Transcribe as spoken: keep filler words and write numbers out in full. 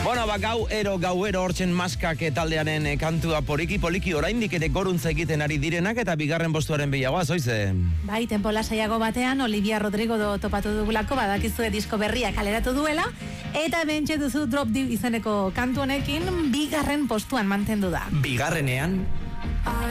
Bueno, ba, gau ero, gau ero hortzen maskak taldearen eh, kantua poliki, poliki oraindik ere goruntza egiten ari direnak eta bigarren postuaren bilagoa, zoize? Bai, tempo lasaiago batean, Olivia Rodrigo do topatu dugulako, badakizue disko berria kaleratu duela, eta bentxe duzu Drop Deep izeneko kantu honekin, bigarren postuan mantendu da. Bigarrenean...